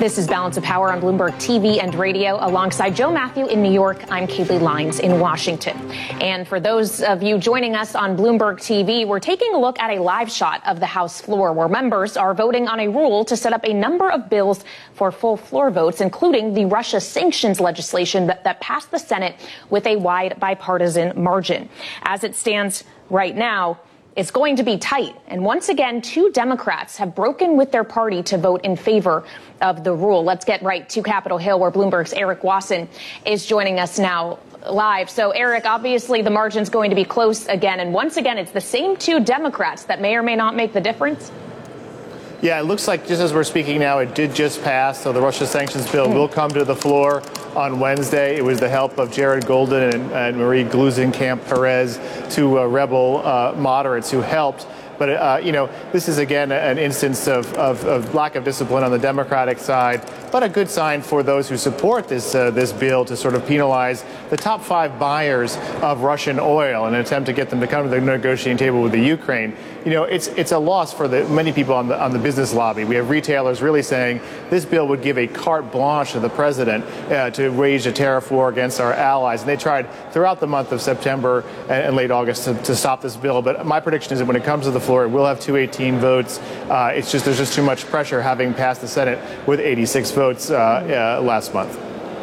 This is Balance of Power on Bloomberg TV and radio. Alongside Joe Matthew in New York, I'm Kaylee Lyons in Washington. And for those of you joining us on Bloomberg TV, we're taking a look at a live shot of the House floor where members are voting on a rule to set up a number of bills for full floor votes, including the Russia sanctions legislation that passed the Senate with a wide bipartisan margin. As it stands right now, it's going to be tight. And once again, two Democrats have broken with their party to vote in favor of the rule. Let's get right to Capitol Hill, where Bloomberg's Eric Wasson is joining us now live. So, Eric, obviously the margin's going to be close again. And once again, it's the same two Democrats that may or may not make the difference. Yeah, it looks like just as we're speaking now, it did just pass. So the Russia sanctions bill will come to the floor on Wednesday. It was the help of Jared Golden and Marie Gluesenkamp-Perez, two rebel moderates who helped. But, this is, again, an instance of lack of discipline on the Democratic side, but a good sign for those who support this bill to sort of penalize the top five buyers of Russian oil in an attempt to get them to come to the negotiating table with the Ukraine. It's a loss for many people on the business lobby. We have retailers really saying this bill would give a carte blanche to the president to wage a tariff war against our allies. And they tried throughout the month of September and late August to stop this bill. But my prediction is that when it comes to the floor, it will have 218 votes. There's just too much pressure having passed the Senate with 86 votes last month.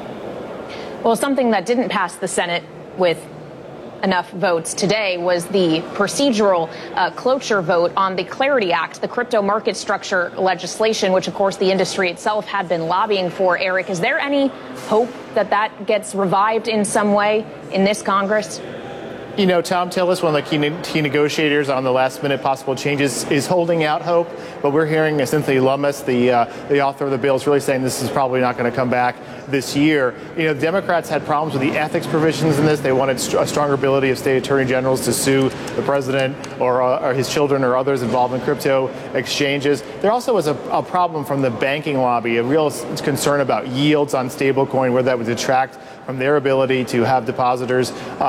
Well, something that didn't pass the Senate with enough votes today was the procedural cloture vote on the Clarity Act, the crypto market structure legislation, which, of course, the industry itself had been lobbying for. Eric, is there any hope that gets revived in some way in this Congress? Tom Tillis, one of the key negotiators on the last-minute possible changes, is holding out hope. But we're hearing Cynthia Lummis, the author of the bill, is really saying this is probably not going to come back this year. The Democrats had problems with the ethics provisions in this. They wanted a stronger ability of state attorney generals to sue the president or his children or others involved in crypto exchanges. There also was a problem from the banking lobby, a real concern about yields on stablecoin, where that would detract from their ability to have depositors